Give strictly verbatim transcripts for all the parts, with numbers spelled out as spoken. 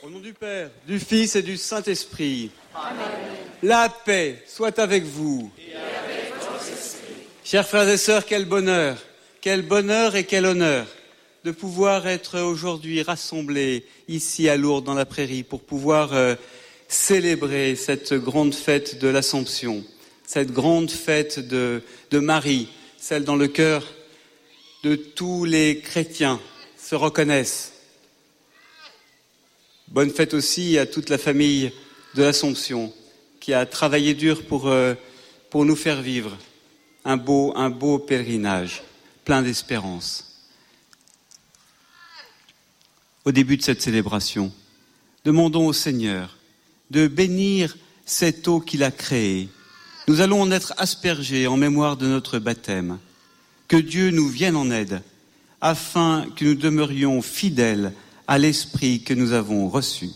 Au nom du Père, du Fils et du Saint-Esprit. Amen. La paix soit avec vous. Et avec votre esprit. Chers frères et sœurs, quel bonheur, quel bonheur et quel honneur de pouvoir être aujourd'hui rassemblés ici à Lourdes dans la Prairie pour pouvoir euh, célébrer cette grande fête de l'Assomption, cette grande fête de, de Marie, celle dans le cœur de tous les chrétiens se reconnaissent. Bonne fête aussi à toute la famille de l'Assomption qui a travaillé dur pour, euh, pour nous faire vivre un beau, un beau pèlerinage, plein d'espérance. Au début de cette célébration, demandons au Seigneur de bénir cette eau qu'il a créée. Nous allons en être aspergés en mémoire de notre baptême. Que Dieu nous vienne en aide afin que nous demeurions fidèles à l'esprit que nous avons reçu.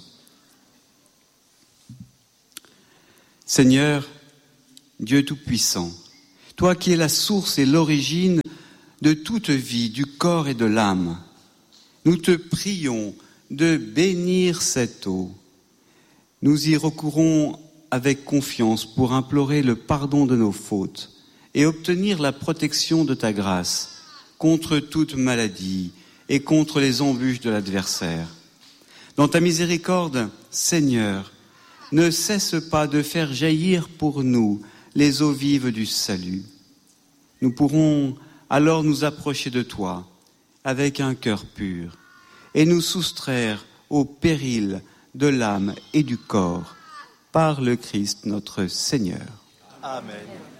Seigneur, Dieu Tout-Puissant, toi qui es la source et l'origine de toute vie, du corps et de l'âme, nous te prions de bénir cette eau. Nous y recourons avec confiance pour implorer le pardon de nos fautes et obtenir la protection de ta grâce contre toute maladie et contre les embûches de l'adversaire. Dans ta miséricorde, Seigneur, ne cesse pas de faire jaillir pour nous les eaux vives du salut. Nous pourrons alors nous approcher de toi avec un cœur pur et nous soustraire au péril de l'âme et du corps par le Christ notre Seigneur. Amen.